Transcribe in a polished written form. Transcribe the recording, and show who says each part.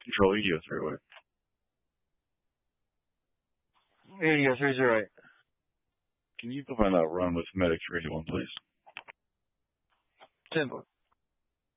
Speaker 1: Control EDO 308.
Speaker 2: EDO 308.
Speaker 1: Can you put me on that run with Medic 381, please?
Speaker 2: 10-4.